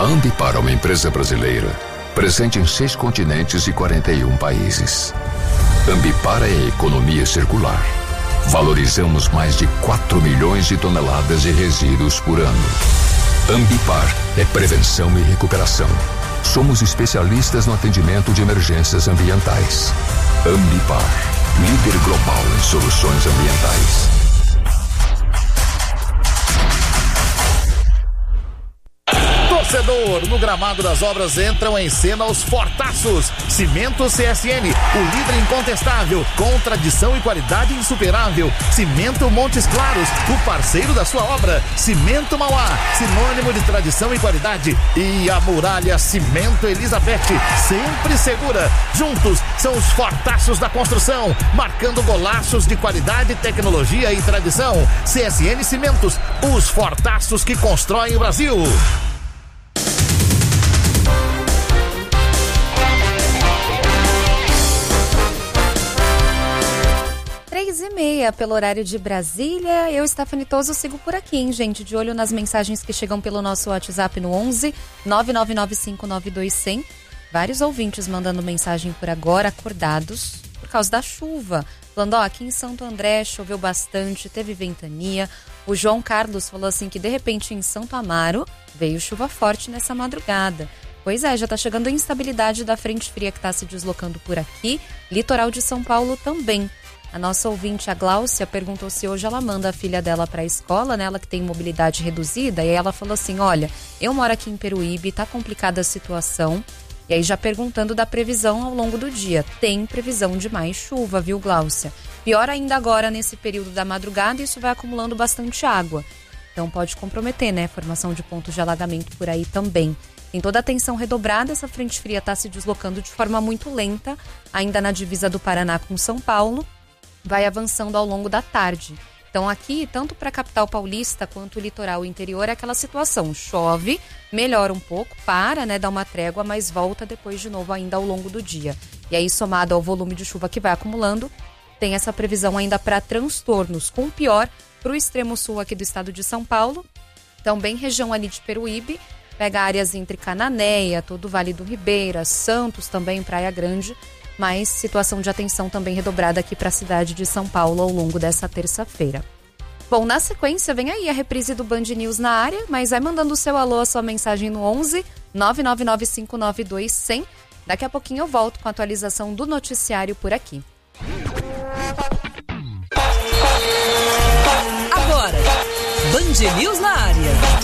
Ambipar é uma empresa brasileira, presente em 6 continentes e 41 países. Ambipar é a economia circular. Valorizamos mais de 4 milhões de toneladas de resíduos por ano. Ambipar é prevenção e recuperação. Somos especialistas no atendimento de emergências ambientais. Ambipar, líder global em soluções ambientais. Torcedor, no gramado das obras entram em cena os fortaços. Cimento CSN, o líder incontestável, com tradição e qualidade insuperável. Cimento Montes Claros, o parceiro da sua obra. Cimento Mauá, sinônimo de tradição e qualidade. E a Muralha Cimento Elizabeth, sempre segura. Juntos são os fortaços da construção, marcando golaços de qualidade, tecnologia e tradição. CSN Cimentos, os fortaços que constroem o Brasil. 3h30 pelo horário de Brasília. Eu, Stephanie Toso, sigo por aqui, hein, gente? De olho nas mensagens que chegam pelo nosso WhatsApp no 11 999592100. Vários ouvintes mandando mensagem por agora, acordados por causa da chuva. Falando, aqui em Santo André choveu bastante, teve ventania. O João Carlos falou assim que de repente em Santo Amaro veio chuva forte nessa madrugada. Pois é, já tá chegando a instabilidade da frente fria que tá se deslocando por aqui. Litoral de São Paulo também. A nossa ouvinte, a Gláucia, perguntou se hoje ela manda a filha dela para a escola, né? Ela que tem mobilidade reduzida. E aí ela falou assim, olha, eu moro aqui em Peruíbe, tá complicada a situação. E aí já perguntando da previsão ao longo do dia. Tem previsão de mais chuva, viu, Gláucia? Pior ainda agora nesse período da madrugada, isso vai acumulando bastante água. Então pode comprometer, né? Formação de pontos de alagamento por aí também. Tem toda a atenção redobrada, essa frente fria está se deslocando de forma muito lenta, ainda na divisa do Paraná com São Paulo. Vai avançando ao longo da tarde. Então aqui, tanto para a capital paulista quanto o litoral interior, é aquela situação. Chove, melhora um pouco, para, né, dá uma trégua, mas volta depois de novo ainda ao longo do dia. E aí, somado ao volume de chuva que vai acumulando, tem essa previsão ainda para transtornos, com o pior para o extremo sul aqui do estado de São Paulo, também região ali de Peruíbe, pega áreas entre Cananéia, todo o Vale do Ribeira, Santos também, Praia Grande, mas situação de atenção também redobrada aqui para a cidade de São Paulo ao longo dessa terça-feira. Bom, na sequência vem aí a reprise do Band News na área, mas vai mandando o seu alô, a sua mensagem no 11 999592100. Daqui a pouquinho eu volto com a atualização do noticiário por aqui. Agora, Band News na área.